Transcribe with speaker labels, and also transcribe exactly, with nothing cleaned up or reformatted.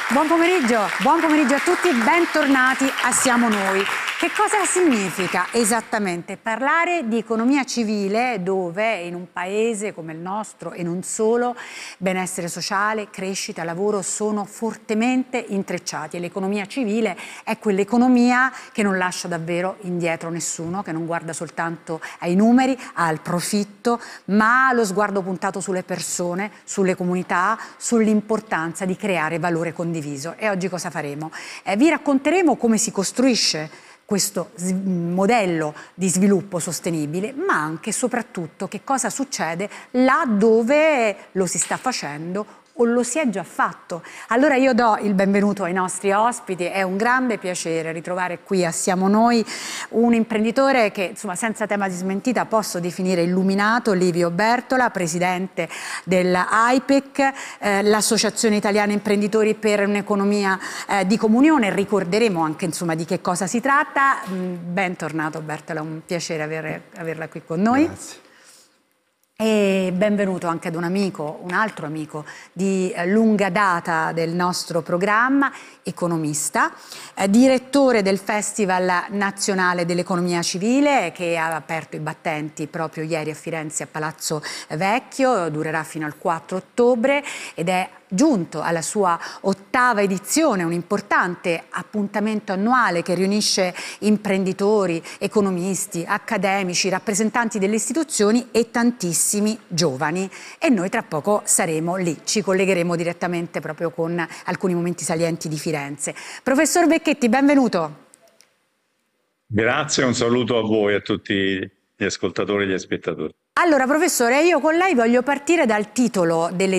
Speaker 1: Buon pomeriggio, buon pomeriggio a tutti, bentornati a Siamo Noi. Che cosa significa esattamente parlare di economia civile dove in un paese come il nostro e non solo benessere sociale, crescita, lavoro sono fortemente intrecciati e l'economia civile è quell'economia che non lascia davvero indietro nessuno, che non guarda soltanto ai numeri, al profitto, ma ha lo sguardo puntato sulle persone, sulle comunità, sull'importanza di creare valore condiviso. E oggi cosa faremo? Eh, vi racconteremo come si costruisce questo modello di sviluppo sostenibile, ma anche e soprattutto che cosa succede là dove lo si sta facendo o lo si è già fatto. Allora io do il benvenuto ai nostri ospiti, è un grande piacere ritrovare qui a Siamo Noi un imprenditore che insomma senza tema di smentita posso definire illuminato, Livio Bertola, presidente dell'A I P E C, eh, l'Associazione Italiana Imprenditori per un'Economia eh, di Comunione. Ricorderemo anche insomma di che cosa si tratta. Bentornato Bertola, un piacere aver, averla qui con noi.
Speaker 2: Grazie.
Speaker 1: E benvenuto anche ad un amico, un altro amico di lunga data del nostro programma, economista, eh, direttore del Festival Nazionale dell'Economia Civile che ha aperto i battenti proprio ieri a Firenze a Palazzo Vecchio, durerà fino al quattro ottobre ed è giunto alla sua ottava edizione, un importante appuntamento annuale che riunisce imprenditori, economisti, accademici, rappresentanti delle istituzioni e tantissimi giovani. E noi tra poco saremo lì, ci collegheremo direttamente proprio con alcuni momenti salienti di Firenze. Professor Becchetti, benvenuto.
Speaker 2: Grazie, un saluto a voi, a tutti gli ascoltatori e gli spettatori.
Speaker 1: Allora, professore, io con lei voglio partire dal titolo delle